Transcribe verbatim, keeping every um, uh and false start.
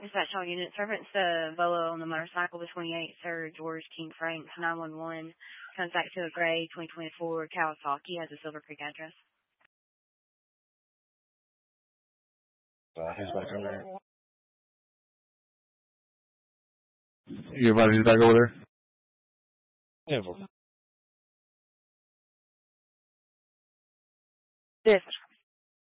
Dispatch all units. Reference the Volo on the motorcycle, the twenty-eight, Sir George King Frank, nine one one. Comes back to a gray twenty twenty-four Kawasaki, has a Silver Creek address. Uh, he's back over there. Your body's back over there? Yeah, well. Dispatch.